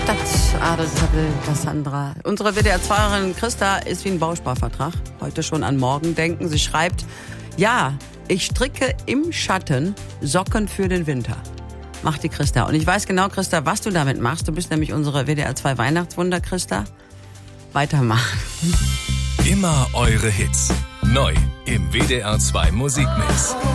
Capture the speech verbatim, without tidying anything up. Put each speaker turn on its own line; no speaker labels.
Das Adeltabel Cassandra. Unsere W D R zwei-Erin Christa ist wie ein Bausparvertrag. Heute schon an morgen denken. Sie schreibt, ja, ich stricke im Schatten Socken für den Winter. Macht die Christa. Und ich weiß genau, Christa, was du damit machst. Du bist nämlich unsere W D R zwei Weihnachtswunder, Christa. Weitermachen.
Immer eure Hits. Neu im W D R zwei Musikmix.